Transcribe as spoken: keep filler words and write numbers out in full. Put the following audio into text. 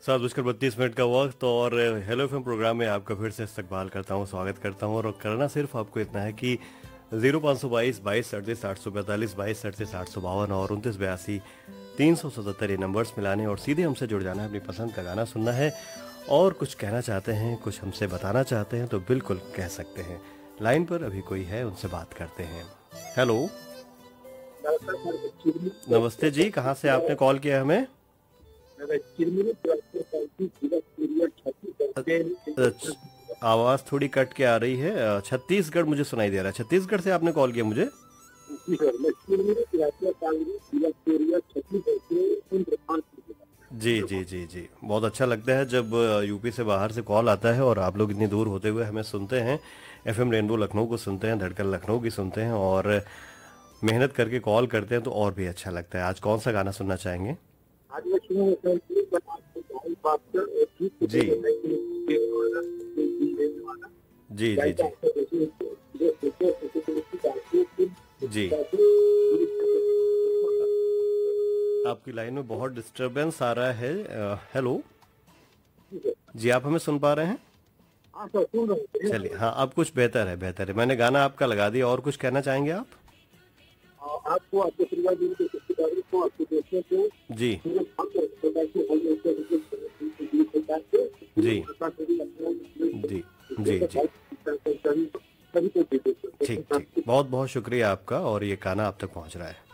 सात बजकर बत्तीस मिनट का वक्त और हेलो एफएम प्रोग्राम में आपका फिर से इस्तकबाल करता हूँ, स्वागत करता हूँ। और करना सिर्फ आपको इतना है कि जीरो पाँच सौ बाईस बाईस अड़तीस आठ सौ पैंतालीस बाईस अड़तीस आठ सौ बावन और उनतीस बयासी तीन सौ सतहत्तर ये नंबर्स मिलाने और सीधे हमसे जुड़ जाना है। अपनी पसंद का गाना सुनना है और कुछ कहना चाहते हैं, कुछ हमसे बताना चाहते हैं तो बिल्कुल कह सकते हैं। लाइन पर अभी कोई है, उनसे बात करते हैं। हेलो, नमस्ते जी, कहाँ से आपने कॉल किया हमें? अच्छा, आवाज थोड़ी कट के आ रही है। अ, छत्तीसगढ़ मुझे सुनाई दे रहा है। छत्तीसगढ़ से आपने कॉल किया मुझे? जी जी जी जी, बहुत अच्छा लगता है जब अ, यूपी से बाहर से कॉल आता है और आप लोग इतनी दूर होते हुए हमें सुनते हैं। एफएम रेनबो लखनऊ को सुनते हैं, धड़कन लखनऊ की सुनते हैं और मेहनत करके कॉल करते हैं तो और भी अच्छा लगता है। आज कौन सा गाना सुनना चाहेंगे? जी जी जी जी जी। आपकी लाइन में बहुत डिस्टरबेंस आ रहा है। अ, हेलो जी, आप हमें सुन पा रहे हैं? चलिए, हाँ, अब कुछ बेहतर है, बेहतर है। मैंने गाना आपका लगा दिया। और कुछ कहना चाहेंगे आप? आपको, आपके परिवार को, आपके रिश्तेदारों को, आपके दोस्तों को जी जी जी जी जी। ठीक ठीक, बहुत बहुत शुक्रिया आपका और ये गाना आप तक पहुंच रहा है।